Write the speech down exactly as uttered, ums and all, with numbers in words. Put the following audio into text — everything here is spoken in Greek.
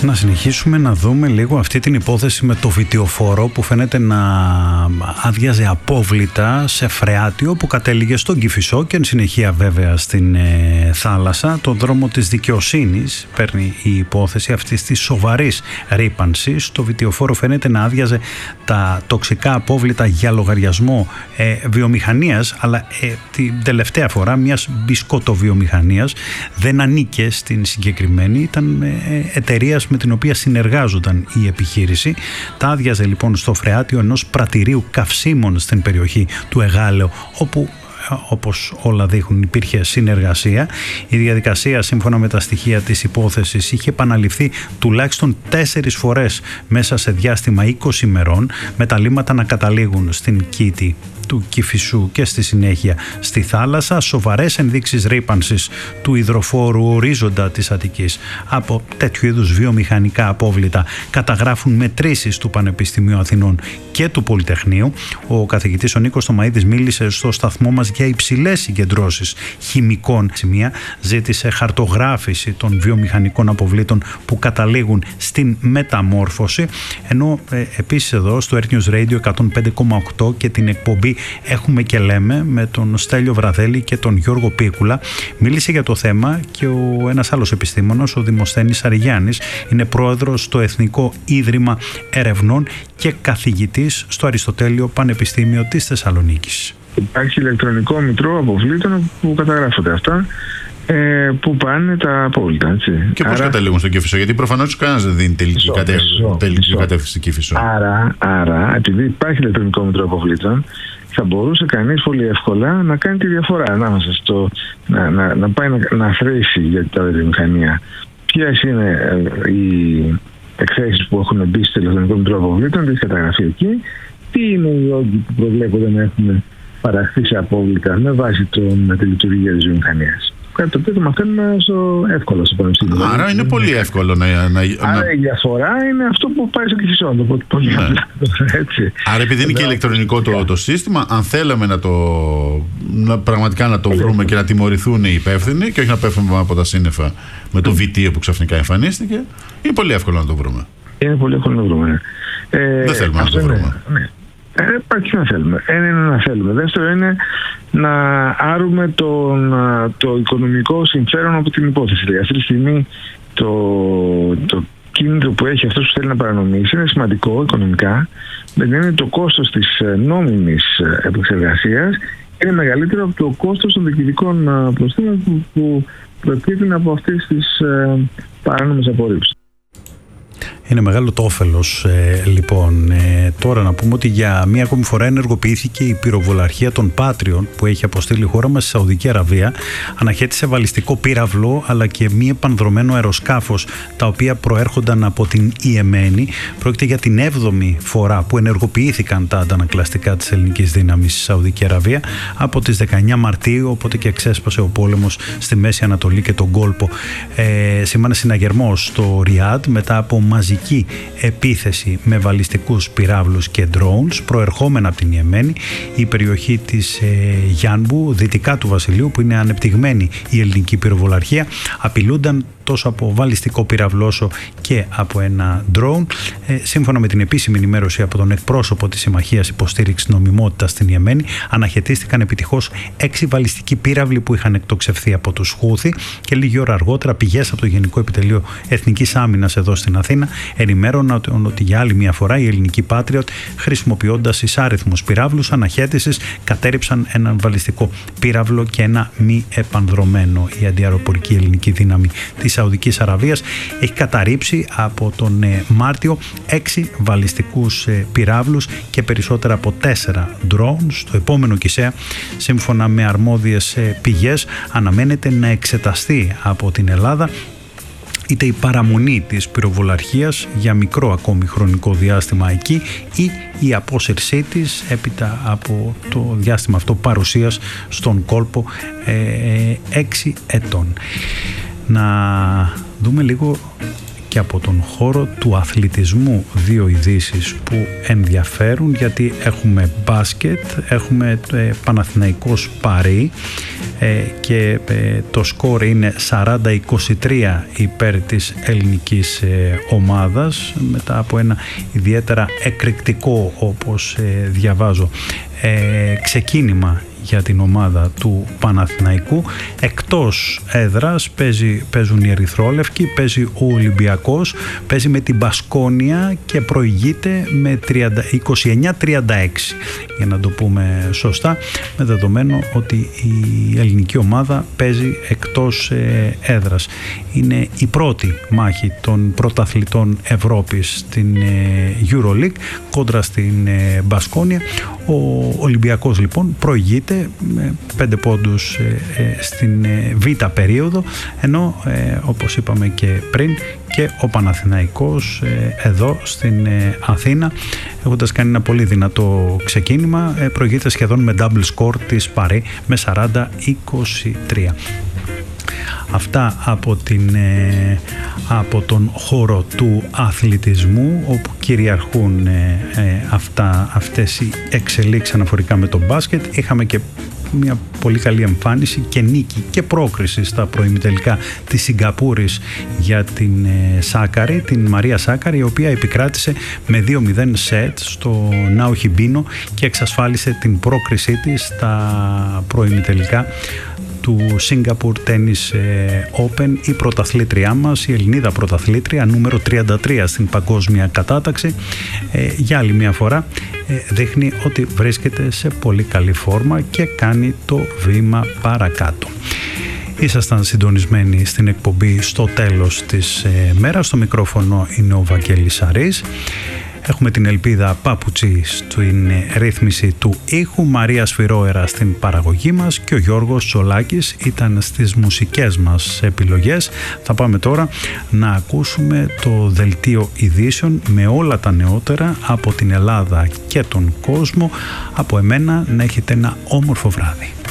Να συνεχίσουμε να δούμε λίγο αυτή την υπόθεση με το βιτιοφόρο που φαίνεται να άδειαζε απόβλητα σε φρεάτιο που κατέληγε στον Κηφισό και εν συνεχεία βέβαια στην ε, θάλασσα. Το δρόμο της δικαιοσύνης παίρνει η υπόθεση αυτής της σοβαρής ρύπανσης. Το βιτιοφόρο φαίνεται να άδειαζε τα τοξικά απόβλητα για λογαριασμό ε, βιομηχανίας, αλλά ε, την τελευταία φορά μιας μπισκοτοβιομηχανίας. Δεν ανήκε στην συγκεκριμένη, ήταν ε, εταιρείας με την οποία συνεργάζονταν η επιχείρηση. Τα άδειαζε λοιπόν στο φρεάτιο ενός πρατηρίου καυσίμων στην περιοχή του Εγάλεο, όπου όπως όλα δείχνουν υπήρχε συνεργασία. Η διαδικασία σύμφωνα με τα στοιχεία της υπόθεσης είχε επαναληφθεί τουλάχιστον τέσσερις φορές μέσα σε διάστημα είκοσι ημερών, με τα λίμματα να καταλήγουν στην Κήτη του Κηφισού και στη συνέχεια στη θάλασσα. Σοβαρές ενδείξεις ρύπανσης του υδροφόρου ορίζοντα της Αττικής από τέτοιου είδους βιομηχανικά απόβλητα καταγράφουν μετρήσεις του Πανεπιστημίου Αθηνών και του Πολυτεχνείου. Ο καθηγητής ο Νίκος Θωμαΐδης μίλησε στο σταθμό μας για υψηλές συγκεντρώσεις χημικών σημεία, ζήτησε χαρτογράφηση των βιομηχανικών αποβλήτων που καταλήγουν στην μεταμόρφωση, ενώ ε, επίσης εδώ στο Earth News Radio εκατόν πέντε κόμμα οκτώ και την εκπομπή Έχουμε και Λέμε με τον Στέλιο Βραδέλη και τον Γιώργο Πίκουλα μίλησε για το θέμα και ο ένας άλλος επιστήμονας, ο Δημοσθένης Αριγιάννης, είναι πρόεδρος στο Εθνικό Ίδρυμα Ερευνών και καθηγητής στο Αριστοτέλειο Πανεπιστήμιο της Θεσσαλονίκης. Υπάρχει ηλεκτρονικό μητρό αποβλήτων που καταγράφονται αυτά, ε, που πάνε τα απόβλητα. Έτσι. Και πώς καταλήγουν στον Κηφισό, γιατί προφανώς κανένας δεν δίνει τελική κατεύθυνση στην Κηφισό. Άρα, άρα, επειδή υπάρχει ηλεκτρονικό μητρό αποβλήτων, θα μπορούσε κανείς πολύ εύκολα να κάνει τη διαφορά ανάμεσα στο να, να, να πάει να, να θρήσει για τα βιομηχανία ποιες είναι ε, οι εκθέσεις που έχουν μπει στο ηλεκτρονικό μητρό αποβλήτων, τι έχει καταγραφεί εκεί, τι είναι οι όγκοι που προβλέπονται να έχουν παραχθεί σε απόβλητα με βάση τον, τη λειτουργία της βιομηχανίας. Κάτι το οποίο μαθαίνουμε στο εύκολο στο Πανεπιστήμιο. Άρα είναι πολύ εύκολο να. να Άρα να... η διαφορά είναι αυτό που πάει στο Κηφισό. Το πολύ ναι. απλά. Έτσι. Άρα επειδή είναι και ηλεκτρονικό το, το σύστημα, αν θέλαμε να το. Να, πραγματικά να το βρούμε και να τιμωρηθούν οι υπεύθυνοι και όχι να πέφτουμε από τα σύννεφα με το βιτίο που ξαφνικά εμφανίστηκε, είναι πολύ εύκολο να το βρούμε. Είναι πολύ εύκολο να το βρούμε. Ε, Δεν θέλουμε να το βρούμε. Ναι. Ε, υπάρχει να θέλουμε. Ένα είναι να θέλουμε. Δεύτερο είναι να άρουμε τον, το οικονομικό συμφέρον από την υπόθεση. Δηλαδή, αυτή τη στιγμή το, το κίνητρο που έχει αυτός που θέλει να παρανομήσει είναι σημαντικό οικονομικά. Δηλαδή το κόστος της νόμιμης επεξεργασίας είναι μεγαλύτερο από το κόστος των διοικητικών προστήμων που, που προκύπτουν από αυτές τις ε, παράνομες απορρίψεις. Είναι μεγάλο το όφελος. Ε, λοιπόν, ε, τώρα να πούμε ότι για μία ακόμη φορά ενεργοποιήθηκε η πυροβολαρχία των Πάτριων που έχει αποστείλει η χώρα μας στη Σαουδική Αραβία. Αναχέτησε βαλιστικό πύραυλο αλλά και μη επανδρομένο αεροσκάφος, τα οποία προέρχονταν από την Ιεμένη. Πρόκειται για την έβδομη φορά που ενεργοποιήθηκαν τα αντανακλαστικά της ελληνικής δύναμης στη Σαουδική Αραβία από τις δεκαεννιά Μαρτίου, οπότε και ξέσπασε ο πόλεμος στη Μέση Ανατολή και τον κόλπο. Ε, σήμανε συναγερμός στο Ριάντ μετά από μαζική επίθεση με βαλιστικούς πυράβλους και drones προερχόμενα από την Ιεμένη. Η περιοχή της ε, Γιάνμπου, δυτικά του Βασιλείου, που είναι ανεπτυγμένη η ελληνική πυροβολαρχία, απειλούνταν τόσο από βαλιστικό πυραυλό όσο και από ένα drone. Ε, σύμφωνα με την επίσημη ενημέρωση από τον εκπρόσωπο της Συμμαχίας Υποστήριξης Νομιμότητας στην Ιεμένη, αναχαιτίστηκαν επιτυχώς έξι βαλιστικοί πύραυλοι που είχαν εκτοξευθεί από τους Χούθη και λίγη ώρα αργότερα πηγές από το Γενικό Επιτελείο Εθνικής Άμυνας εδώ στην Αθήνα ενημέρωναν ότι για άλλη μια φορά οι ελληνικοί Patriot, χρησιμοποιώντας εισάριθμους πυράβλους αναχέτησης, κατέρριψαν έναν βαλιστικό πύραυλο και ένα μη επανδρομένο. Η αντιαεροπορική ελληνική δύναμη της Σαουδικής Αραβίας έχει καταρρίψει από τον Μάρτιο έξι βαλιστικούς πυράβλους και περισσότερα από τέσσερα drones. Το επόμενο Κισέα, σύμφωνα με αρμόδιες πηγές, αναμένεται να εξεταστεί από την Ελλάδα είτε η παραμονή της πυροβολαρχίας για μικρό ακόμη χρονικό διάστημα εκεί ή η απόσυρσή της έπειτα από το διάστημα αυτό παρουσίας στον κόλπο ε, έξι ετών. Να δούμε λίγο και από τον χώρο του αθλητισμού δύο ειδήσεις που ενδιαφέρουν, γιατί έχουμε μπάσκετ, έχουμε ε, Παναθηναϊκός Παρί, και το σκορ είναι σαράντα είκοσι τρία υπέρ της ελληνικής ομάδας, μετά από ένα ιδιαίτερα εκρηκτικό, όπως διαβάζω, ξεκίνημα για την ομάδα του Παναθηναϊκού. Εκτός έδρας παίζει, παίζουν οι Ερυθρόλευκοι, παίζει ο Ολυμπιακός, παίζει με την Μπασκόνια και προηγείται με είκοσι εννιά τριάντα έξι, για να το πούμε σωστά, με δεδομένο ότι η ελληνική ομάδα παίζει εκτός ε, έδρας. Είναι η πρώτη μάχη των πρωταθλητών Ευρώπης στην ε, EuroLeague κόντρα στην ε, Μπασκόνια. Ο Ολυμπιακός λοιπόν προηγείται με πέντε πόντους ε, ε, στην ε, β' περίοδο, ενώ ε, όπως είπαμε και πριν, και ο Παναθηναϊκός ε, εδώ στην ε, Αθήνα, έχοντας κάνει ένα πολύ δυνατό ξεκίνημα, ε, προηγείται σχεδόν με double score της Παρί με σαράντα είκοσι τρία. Αυτά από, την, ε, από τον χώρο του αθλητισμού, όπου κυριαρχούν ε, ε, αυτά, αυτές οι εξελίξεις αναφορικά με το μπάσκετ. Είχαμε και μια πολύ καλή εμφάνιση και νίκη και πρόκριση στα προημιτελικά της Σιγκαπούρης για την ε, Σάκαρη, την Μαρία Σάκαρη, η οποία επικράτησε με δύο μηδέν σετ στο Νάου Χιμπίνο και εξασφάλισε την πρόκρισή της στα προημιτελικά του Singapore Tennis Open. Η πρωταθλήτριά μας, η Ελληνίδα πρωταθλήτρια, νούμερο τριάντα τρία στην παγκόσμια κατάταξη, για άλλη μια φορά δείχνει ότι βρίσκεται σε πολύ καλή φόρμα και κάνει το βήμα παρακάτω. Ήσασταν συντονισμένοι στην εκπομπή Στο τέλος της μέρας. Στο μικρόφωνο είναι ο Βαγγέλης Σαρής. Έχουμε την Ελπίδα Πάπουτσι στην ρύθμιση του ήχου, Μαρία Σφυρόερα στην παραγωγή μας και ο Γιώργος Τσολάκης ήταν στις μουσικές μας επιλογές. Θα πάμε τώρα να ακούσουμε το δελτίο ειδήσεων με όλα τα νεότερα από την Ελλάδα και τον κόσμο. Από εμένα να έχετε ένα όμορφο βράδυ.